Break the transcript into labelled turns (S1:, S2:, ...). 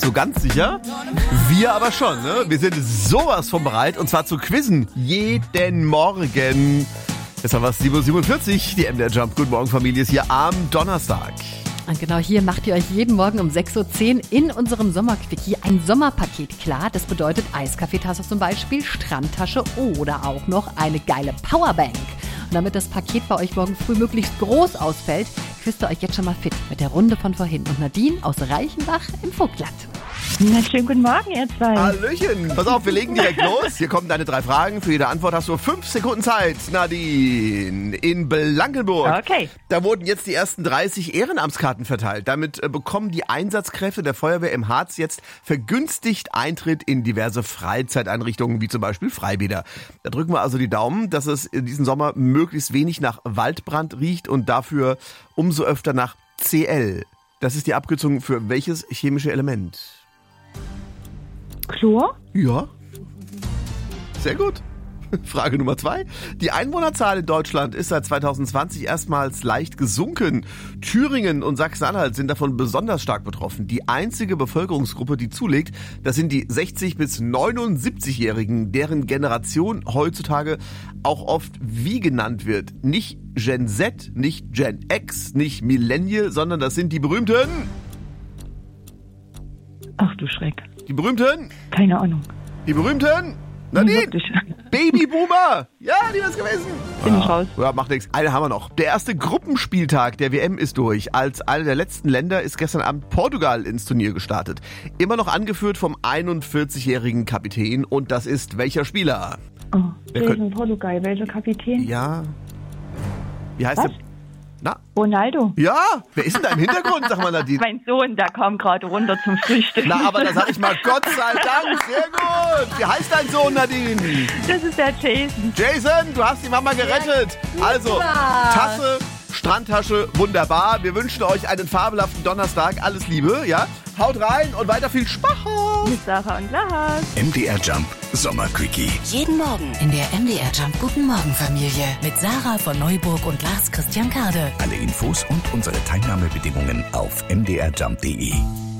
S1: So ganz sicher? Wir aber schon, ne? Wir sind sowas von bereit und zwar zu quizzen. Jeden Morgen. Jetzt haben wir es 7.47 Uhr, die MDR Jump. Guten Morgen Familie ist hier am Donnerstag.
S2: Und genau hier macht ihr euch jeden Morgen um 6.10 Uhr in unserem Sommerquickie ein Sommerpaket klar. Das bedeutet Eiskaffeetasse zum Beispiel, Strandtasche oder auch noch eine geile Powerbank. Und damit das Paket bei euch morgen früh möglichst groß ausfällt, quizzt ihr euch jetzt schon mal fit mit der Runde von vorhin. Und Nadine aus Reichenbach im Vogtland.
S3: Na, schönen guten Morgen, ihr zwei.
S1: Hallöchen. Pass auf, wir legen direkt los. Hier kommen deine 3 Fragen. Für jede Antwort hast du 5 Sekunden Zeit. Nadine, in Blankenburg.
S3: Okay.
S1: Da wurden jetzt die ersten 30 Ehrenamtskarten verteilt. Damit bekommen die Einsatzkräfte der Feuerwehr im Harz jetzt vergünstigt Eintritt in diverse Freizeiteinrichtungen, wie zum Beispiel Freibäder. Da drücken wir also die Daumen, dass es in diesem Sommer möglichst wenig nach Waldbrand riecht und dafür umso öfter nach Cl. Das ist die Abkürzung für welches chemische Element?
S3: Chlor?
S1: Ja. Sehr gut. Frage Nummer 2. Die Einwohnerzahl in Deutschland ist seit 2020 erstmals leicht gesunken. Thüringen und Sachsen-Anhalt sind davon besonders stark betroffen. Die einzige Bevölkerungsgruppe, die zulegt, das sind die 60- bis 79-Jährigen, deren Generation heutzutage auch oft wie genannt wird. Nicht Gen Z, nicht Gen X, nicht Millennial, sondern das sind die berühmten...
S3: Ach du Schreck.
S1: Die berühmten...
S3: Keine Ahnung.
S1: Die berühmten... Nadine!
S3: Wirklich.
S1: Babyboomer! Ja, die ist gewesen.
S3: Bin ich raus.
S1: Ja, macht nichts. Eine haben wir noch. Der erste Gruppenspieltag der WM ist durch. Als eine der letzten Länder ist gestern Abend Portugal ins Turnier gestartet. Immer noch angeführt vom 41-jährigen Kapitän. Und das ist welcher Spieler?
S3: Oh, welchen Portugal? Welcher Kapitän?
S1: Ja. Wie heißt
S3: Was?
S1: der? Na?
S3: Ronaldo.
S1: Ja, wer ist denn da im Hintergrund, sag mal Nadine?
S3: Mein Sohn, der kam gerade runter zum Frühstück.
S1: Na, aber da sag ich mal, Gott sei Dank, sehr gut. Wie heißt dein Sohn, Nadine?
S3: Das ist der Jason.
S1: Jason, du hast die Mama gerettet. Also, Tasse, Strandtasche, wunderbar. Wir wünschen euch einen fabelhaften Donnerstag. Alles Liebe, ja? Haut rein und weiter viel Spaß.
S3: Mit Sarah und Lars.
S4: MDR Jump Sommerquickie.
S5: Jeden Morgen in der MDR Jump Guten Morgen Familie mit Sarah von Neuburg und Lars Christian Kade.
S4: Alle Infos und unsere Teilnahmebedingungen auf mdrjump.de.